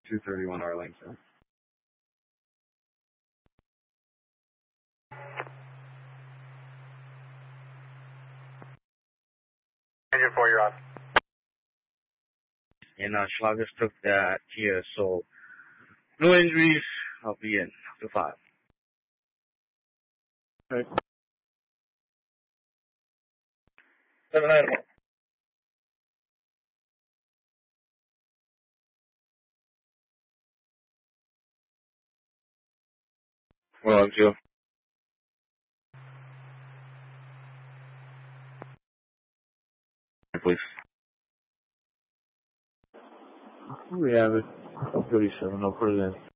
231 Arlington. Engine 4, you're on. And Schlager took that here, so no injuries. I'll be in after 5. Okay. 791. Well, Joe. Please. We have it. 37, no further than